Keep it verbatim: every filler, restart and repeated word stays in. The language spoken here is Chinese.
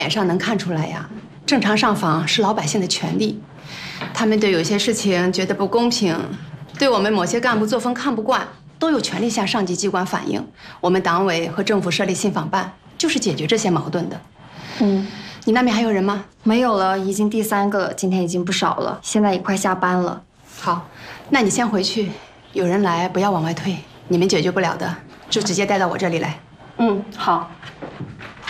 脸上能看出来呀，正常上访是老百姓的权利。他们对有些事情觉得不公平，对我们某些干部作风看不惯，都有权利向上级机关反映。我们党委和政府设立信访办，就是解决这些矛盾的。嗯，你那边还有人吗？ 没有了，已经第三个了，今天已经不少了，现在也快下班了。 好，那你先回去，有人来不要往外推，你们解决不了的就直接带到我这里来。 嗯，好。